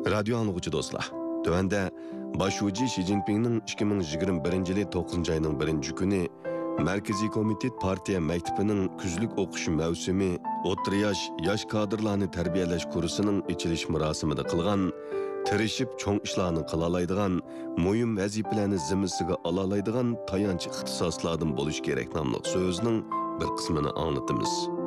Radyo anlıqçı dostlar. Tövende Başuci Xi Jinping'nin 2021 9 ayının 1 günü Merkezi Komitet Partiya Mektebining kuzlik o'qish mavsumi o'rta yosh kadrlarni tarbiyalash kursining ichilish marosimida qilgan, tirishib cho'ng ishlarni qila oladigan, muhim vazifalarni zimmasiga ola oladigan tayanch ixtisoslardan bo'lish kerak nomli so'zning bir qismini anglatamiz.